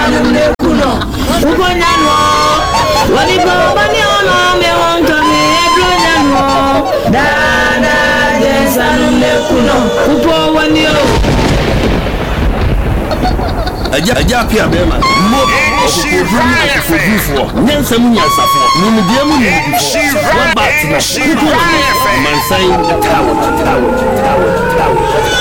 Jensanum le kuno. Ubonyanwo. Wani bobani ono me wonto me ebronyanwo. Dada Jensanum le kuno. Upo wani o. Aja pia bema. Mo okufo. Nyansa mu nyansafo. Nimdiye mu nimdifo. Wa batina. Mansan tawo.